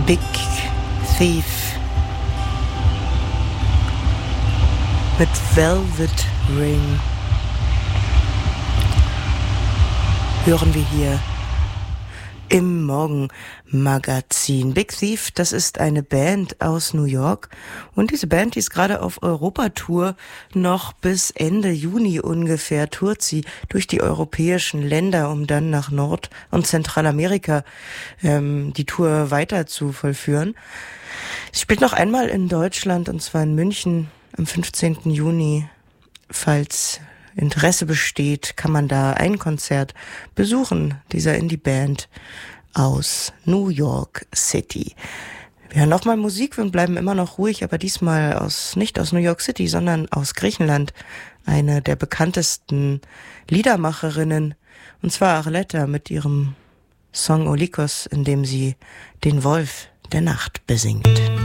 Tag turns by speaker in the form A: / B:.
A: Big Thief mit Velvet Ring hören wir hier im Morgenmagazin. Big Thief, das ist eine Band aus New York und diese Band, die ist gerade auf Europatour. Noch bis Ende Juni ungefähr tourt sie durch die europäischen Länder, um dann nach Nord- und Zentralamerika die Tour weiter zu vollführen. Sie spielt noch einmal in Deutschland und zwar in München am 15. Juni. Falls Interesse besteht, kann man da ein Konzert besuchen, dieser Indie-Band aus New York City. Wir hören nochmal Musik und bleiben immer noch ruhig, aber diesmal nicht aus New York City, sondern aus Griechenland. Eine der bekanntesten Liedermacherinnen, und zwar Arletta mit ihrem Song Olikos, in dem sie den Wolf der Nacht besingt.